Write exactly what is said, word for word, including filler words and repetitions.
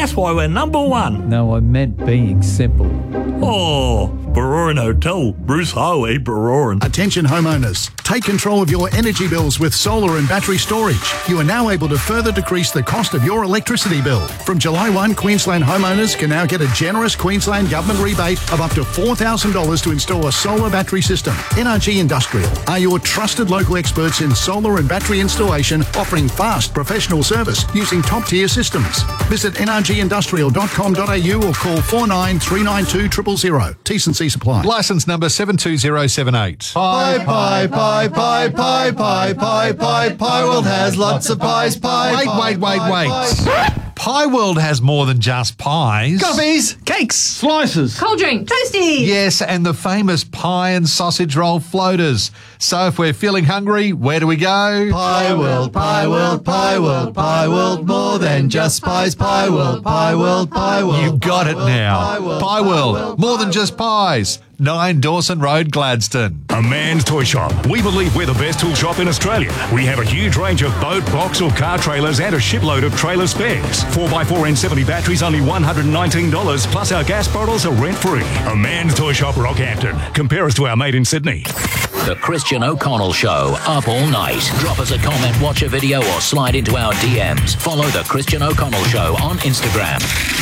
That's why we're number one. No, I meant being simple. Oh, Baroran Hotel, Bruce Highway, Baroran. Attention homeowners, take control of your energy bills with solar and battery storage. You are now able to further decrease the cost of your electricity bill. From July first, Queensland homeowners can now get a generous Queensland government rebate of up to four thousand dollars to install a solar battery system. N R G Industrial are your trusted local experts in solar and battery installation, offering fast professional service using top-tier systems. Visit n r g industrial dot com dot a u or call four nine three nine two zero zero zero. T's and C's apply. Licence number seven two zero seven eight. Pie, pie, pie, pie, pie, pie, pie, pie, Pie World has lots of pies, pie, Wait, pie, wait, wait, pie, wait. pie. Pie World has more than just pies. Coffees, Cakes. slices, Cold drink. Toasty. Yes, and the famous pie and sausage roll floaters. So if we're feeling hungry, where do we go? Pie World, Pie World, Pie World, Pie World, more than just pies, Pie World, Pie World, Pie World. You've got it Pie World, now. Pie World, Pie World, more than just pies. nine Dawson Road, Gladstone. A Man's Toy Shop. We believe we're the best tool shop in Australia. We have a huge range of boat, box or car trailers and a shipload of trailer spares. four by four N seventy batteries only one hundred nineteen dollars, plus our gas bottles are rent-free. A Man's Toy Shop, Rockhampton. Compare us to our mate in Sydney. The Christian O'Connell Show, up all night. Drop us a comment, watch a video or slide into our D Ms. Follow The Christian O'Connell Show on Instagram.